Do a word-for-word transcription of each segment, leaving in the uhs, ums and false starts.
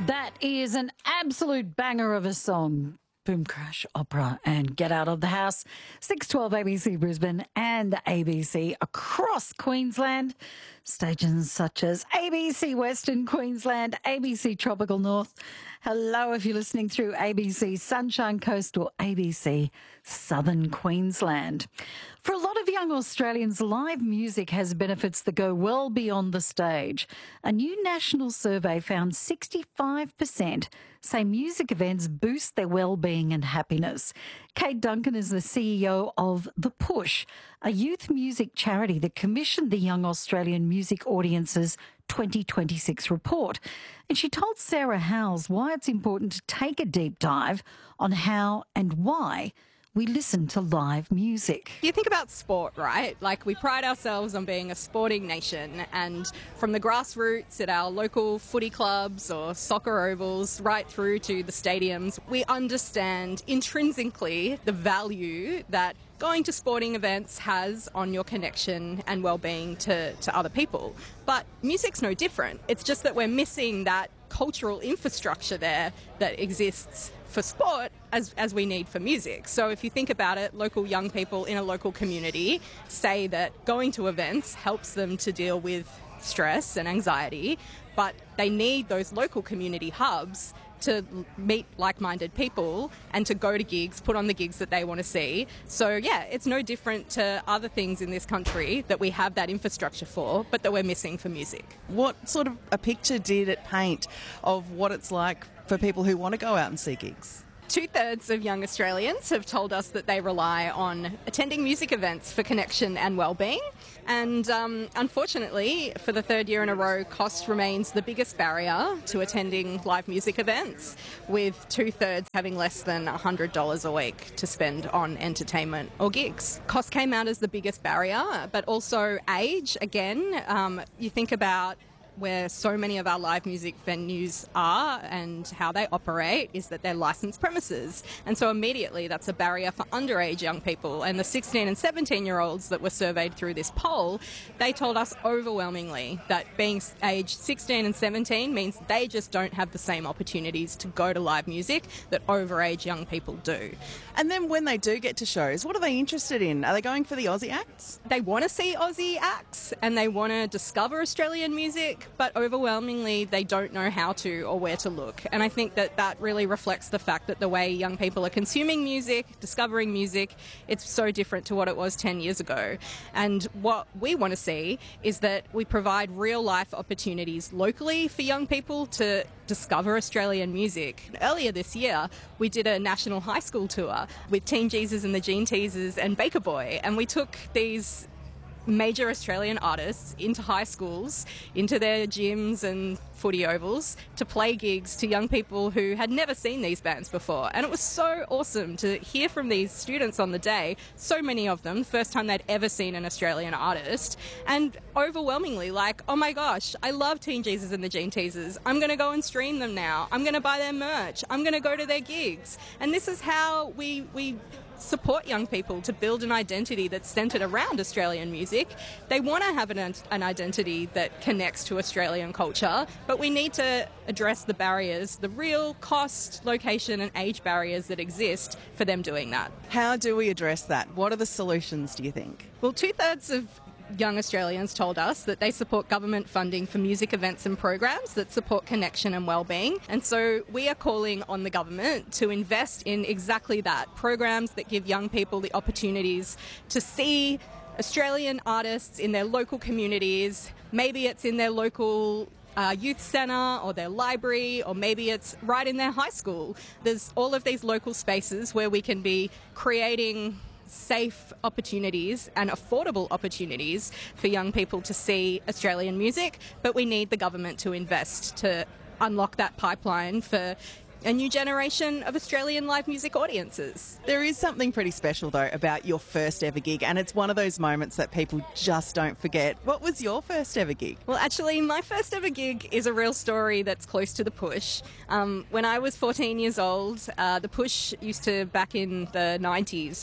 That is an absolute banger of a song. Boom Crash Opera and Get Out of the House. six twelve A B C Brisbane and A B C across Queensland. Stations such as A B C Western Queensland, A B C Tropical North. Hello if you're listening through A B C Sunshine Coast or A B C Southern Queensland. For a lot of young Australians, live music has benefits that go well beyond the stage. A new national survey found sixty-five percent say music events boost their well-being and happiness. Kate Duncan is the C E O of The Push, a youth music charity that commissioned the Young Australian Music Audience's twenty twenty-six report. And she told Sarah Howes why it's important to take a deep dive on how and why we listen to live music. You think about sport, right? Like, we pride ourselves on being a sporting nation, and from the grassroots at our local footy clubs or soccer ovals right through to the stadiums, we understand intrinsically the value that going to sporting events has on your connection and well-being to, to other people. But music's no different. It's just that we're missing that cultural infrastructure there that exists for sport as, as we need for music. So if you think about it, local young people in a local community say that going to events helps them to deal with stress and anxiety, but they need those local community hubs to meet like-minded people and to go to gigs, put on the gigs that they want to see. So yeah, it's no different to other things in this country that we have that infrastructure for, but that we're missing for music. What sort of a picture did it paint of what it's like for people who want to go out and see gigs? Two-thirds of young Australians have told us that they rely on attending music events for connection and well-being. And um, unfortunately, for the third year in a row, cost remains the biggest barrier to attending live music events, with two-thirds having less than one hundred dollars a week to spend on entertainment or gigs. Cost came out as the biggest barrier, but also age. Again, um, you think about where so many of our live music venues are and how they operate is that they're licensed premises. And so immediately that's a barrier for underage young people. And the sixteen and seventeen year olds that were surveyed through this poll, they told us overwhelmingly that being aged sixteen and seventeen means they just don't have the same opportunities to go to live music that overage young people do. And then when they do get to shows, what are they interested in? Are they going for the Aussie acts? They want to see Aussie acts and they want to discover Australian music, but overwhelmingly they don't know how to or where to look. And I think that that really reflects the fact that the way young people are consuming music, discovering music, it's so different to what it was ten years ago. And what we want to see is that we provide real life opportunities locally for young people to discover Australian music. Earlier this year, we did a national high school tour with Teen Jesus and the Gene Teasers and Baker Boy, and we took these major Australian artists into high schools, into their gyms and footy ovals to play gigs to young people who had never seen these bands before. And it was so awesome to hear from these students on the day, so many of them, first time they'd ever seen an Australian artist, and overwhelmingly like, oh my gosh, I love Teen Jesus and the Gene Teasers. I'm going to go and stream them now. I'm going to buy their merch. I'm going to go to their gigs. And this is how we we support young people to build an identity that's centred around Australian music. They want to have an, an identity that connects to Australian culture, but we need to address the barriers, the real cost, location and age barriers that exist for them doing that. How do we address that? What are the solutions, do you think? Well, two-thirds of young Australians told us that they support government funding for music events and programs that support connection and well-being. And so we are calling on the government to invest in exactly that, programs that give young people the opportunities to see Australian artists in their local communities. Maybe it's in their local Uh, youth centre or their library, or maybe it's right in their high school. There's all of these local spaces where we can be creating safe opportunities and affordable opportunities for young people to see Australian music, but we need the government to invest to unlock that pipeline for a new generation of Australian live music audiences. There is something pretty special, though, about your first ever gig, and it's one of those moments that people just don't forget. What was your first ever gig? Well, actually, my first ever gig is a real story that's close to The Push. Um, when I was fourteen years old, uh, The Push used to, back in the nineties,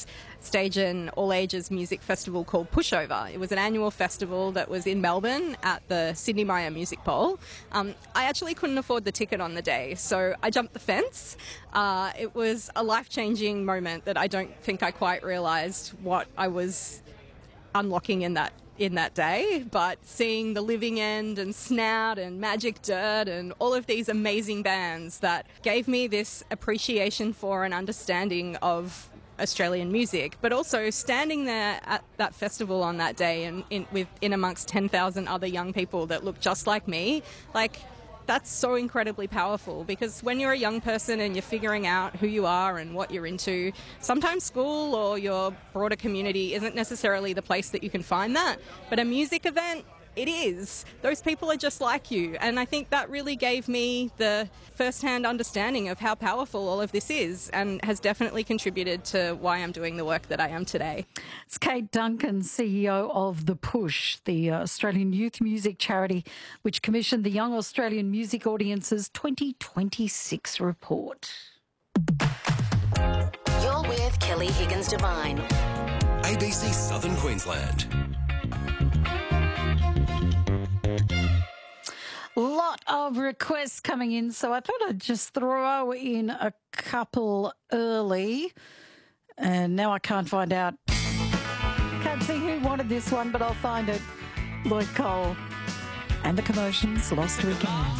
stage an all-ages music festival called Pushover. It was an annual festival that was in Melbourne at the Sydney Myer Music Bowl. Um, I actually couldn't afford the ticket on the day, so I jumped the fence. Uh, it was a life-changing moment that I don't think I quite realised what I was unlocking in that in that day, but seeing the Living End and Snout and Magic Dirt and all of these amazing bands that gave me this appreciation for and understanding of Australian music, but also standing there at that festival on that day and in, with in amongst ten thousand other young people that look just like me, like that's so incredibly powerful, because when you're a young person and you're figuring out who you are and what you're into, sometimes school or your broader community isn't necessarily the place that you can find that. But a music event, it is. Those people are just like you. And I think that really gave me the first-hand understanding of how powerful all of this is, and has definitely contributed to why I'm doing the work that I am today. It's Kate Duncan, C E O of The Push, the Australian youth music charity which commissioned the Young Australian Music Audience's twenty twenty-six report. You're with Kelly Higgins Devine. A B C Southern Queensland. Lot of requests coming in, so I thought I'd just throw in a couple early. And now I can't find out. Can't see who wanted this one, but I'll find it. Lloyd Cole and the Commotions, Lost Weekend.